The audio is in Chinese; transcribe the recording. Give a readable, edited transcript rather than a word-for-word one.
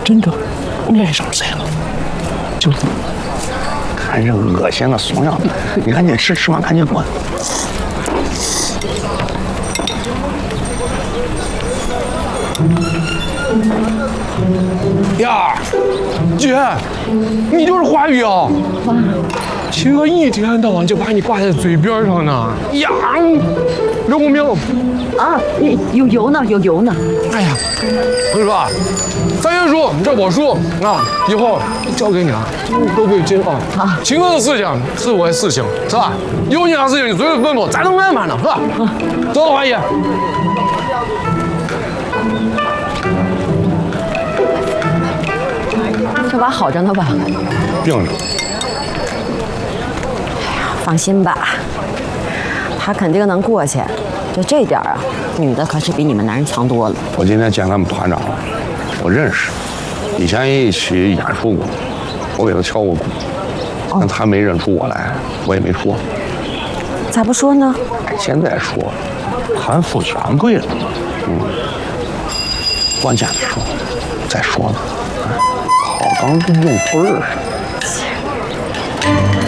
真的爱上谁了？就是看这恶心的怂样，你赶紧吃，吃完赶紧滚。 呀，姐，你就是华宇啊！秦哥一天到晚就把你挂在嘴边上呢。呀，刘公明啊，有油呢，有油呢。 哎呀，我跟你说啊，三元叔，这我叔啊，以后交给你了，都归真啊。啊，秦哥的事情是我的事情，是吧？有你啥事情你随时吩咐，咱都安排了，是吧？走，华姨。 这娃好着呢吧？ 病着。 放心吧，他肯定能过去。就这点啊，女的可是比你们男人强多了。 我今天见他们团长了，我认识，以前也一起演出过，我给他敲过鼓，但他没认出我来，我也没说。 咋不说呢？ 现在说，韩复全跪了。关键的时候再说呢，好当用对儿似的。